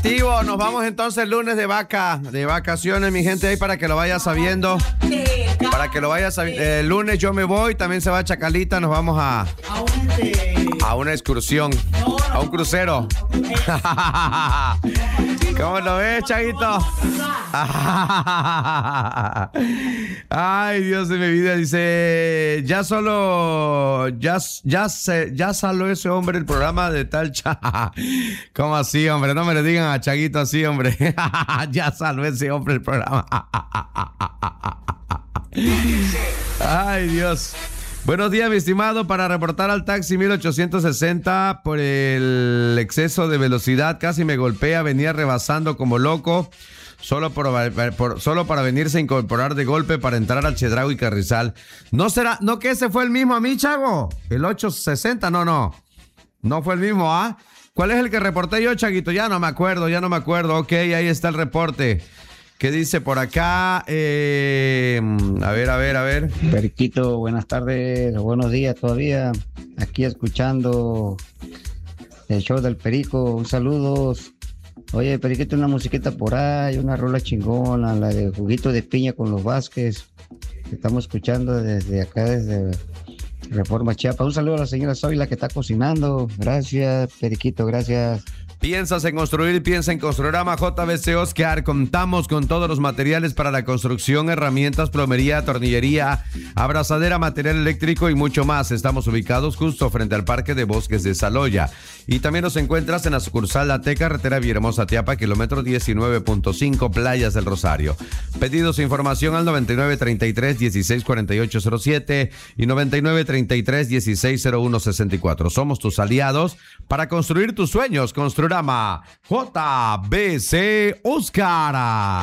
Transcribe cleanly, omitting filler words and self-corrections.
Activo, nos vamos entonces el lunes de vacaciones, mi gente, ahí para que lo vaya sabiendo. Para que lo vaya sabiendo. El lunes yo me voy, también se va Chacalita, nos vamos a una excursión, a un crucero. ¿Cómo lo ves, Chaguito? Ay, Dios de mi vida, dice, ya salió ese hombre el programa de tal ¿Cómo así, hombre? No me le digan a Chaguito así, hombre. Ya salió ese hombre el programa. Ay, Dios. Buenos días, mi estimado. Para reportar al taxi 1860 por el exceso de velocidad, casi me golpea, venía rebasando como loco, solo para venirse a incorporar de golpe para entrar al Chedraui y Carrizal. ¿No que ese fue el mismo a mí, Chago? ¿El 860? No fue el mismo, ¿ah? ¿Cuál es el que reporté yo, Chaguito? Ya no me acuerdo. Ok, ahí está el reporte. ¿Qué dice por acá? A ver. Periquito, buenas tardes, buenos días todavía. Aquí escuchando el show del Perico. Un saludo. Oye, Periquito, una musiquita por ahí, una rola chingona, la de Juguito de Piña con los Vázquez. Estamos escuchando desde acá, desde Reforma Chiapas. Un saludo a la señora Zoila que está cocinando. Gracias, Periquito, gracias. Piensas en construir, piensa en Construrama JBC Oscar. Contamos con todos los materiales para la construcción, herramientas, plomería, tornillería, abrazadera, material eléctrico y mucho más. Estamos ubicados justo frente al Parque de Bosques de Saloya. Y también nos encuentras en la sucursal La T, carretera Villahermosa Tiapa, kilómetro 19.5, Playas del Rosario. Pedidos e información al 9933-164807 y 9933-160164. Somos tus aliados para construir tus sueños. Construrama JBC Oscar.